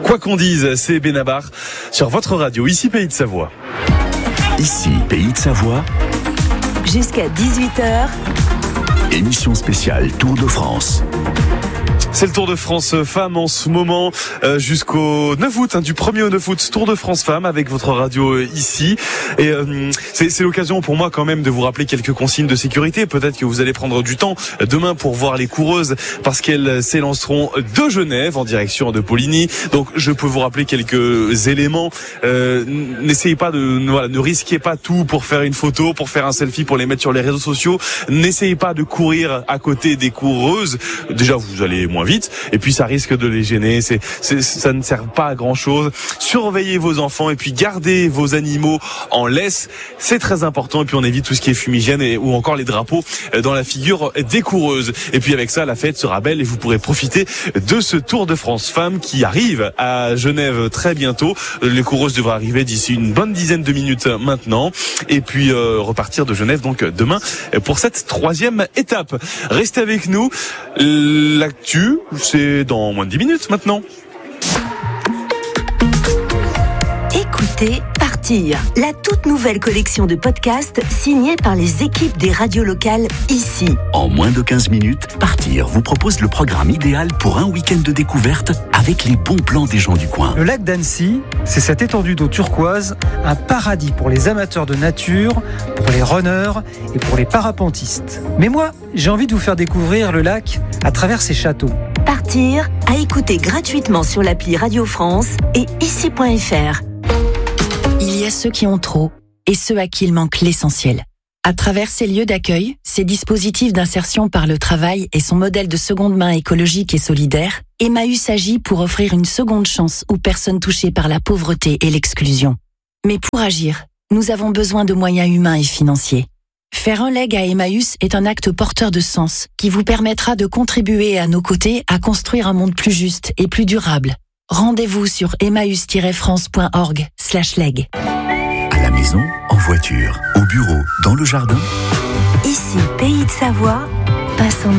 Quoi qu'on dise, c'est Benabar sur votre radio, ici Pays de Savoie. Ici Pays de Savoie. Jusqu'à 18h. Émission spéciale Tour de France. C'est le Tour de France Femmes en ce moment jusqu'au 9 août, du 1er au 9 août, Tour de France Femmes avec votre radio ici. Et c'est l'occasion pour moi quand même de vous rappeler quelques consignes de sécurité. Peut-être que vous allez prendre du temps demain pour voir les coureuses parce qu'elles s'élanceront de Genève en direction de Poligny. Donc je peux vous rappeler quelques éléments. N'essayez pas ne risquez pas tout pour faire une photo, pour faire un selfie, pour les mettre sur les réseaux sociaux. N'essayez pas de courir à côté des coureuses. Déjà vous allez moins vite et puis ça risque de les gêner, ça ne sert pas à grand chose. Surveillez vos enfants et puis gardez vos animaux en laisse, c'est très important. Et puis on évite tout ce qui est fumigène ou encore les drapeaux dans la figure des coureuses. Et puis avec ça la fête sera belle et vous pourrez profiter de ce Tour de France Femmes qui arrive à Genève très bientôt. Les coureuses devraient arriver d'ici une bonne dizaine de minutes maintenant et puis repartir de Genève donc demain pour cette 3e étape. Restez avec nous, l'actu c'est dans moins de 10 minutes maintenant. Écoutez Partir, la toute nouvelle collection de podcasts signée par les équipes des radios locales ici. En moins de 15 minutes, Partir vous propose le programme idéal pour un week-end de découverte avec les bons plans des gens du coin. Le lac d'Annecy, c'est cette étendue d'eau turquoise, un paradis pour les amateurs de nature, pour les runners et pour les parapentistes. Mais moi, j'ai envie de vous faire découvrir le lac à travers ses châteaux. Partir, à écouter gratuitement sur l'appli Radio France et ici.fr. Il y a ceux qui ont trop et ceux à qui il manque l'essentiel. À travers ces lieux d'accueil, ces dispositifs d'insertion par le travail et son modèle de seconde main écologique et solidaire, Emmaüs agit pour offrir une seconde chance aux personnes touchées par la pauvreté et l'exclusion. Mais pour agir, nous avons besoin de moyens humains et financiers. Faire un leg à Emmaüs est un acte porteur de sens qui vous permettra de contribuer à nos côtés à construire un monde plus juste et plus durable. Rendez-vous sur emmaüs-france.org/leg. À la maison, en voiture, au bureau, dans le jardin. Ici, Pays de Savoie, passe un